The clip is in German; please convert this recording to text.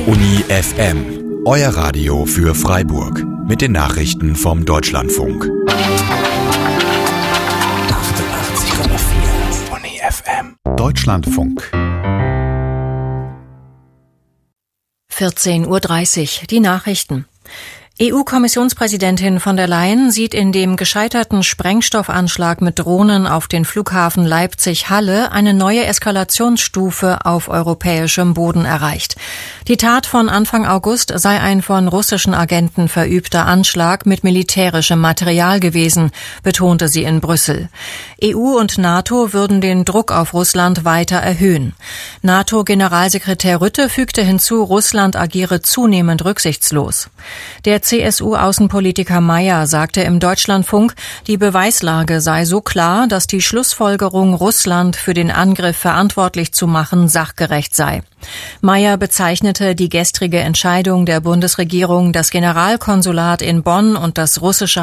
Uni FM, euer Radio für Freiburg. Mit den Nachrichten vom Deutschlandfunk. 88,4 Uni FM. Deutschlandfunk. 14:30 Uhr, die Nachrichten. EU-Kommissionspräsidentin von der Leyen sieht in dem gescheiterten Sprengstoffanschlag mit Drohnen auf den Flughafen Leipzig-Halle eine neue Eskalationsstufe auf europäischem Boden erreicht. Die Tat von Anfang August sei ein von russischen Agenten verübter Anschlag mit militärischem Material gewesen, betonte sie in Brüssel. EU und NATO würden den Druck auf Russland weiter erhöhen. NATO-Generalsekretär Rutte fügte hinzu, Russland agiere zunehmend rücksichtslos. Der CSU-Außenpolitiker Mayer sagte im Deutschlandfunk, die Beweislage sei so klar, dass die Schlussfolgerung, Russland für den Angriff verantwortlich zu machen, sachgerecht sei. Mayer bezeichnete die gestrige Entscheidung der Bundesregierung, das Generalkonsulat in Bonn und das russische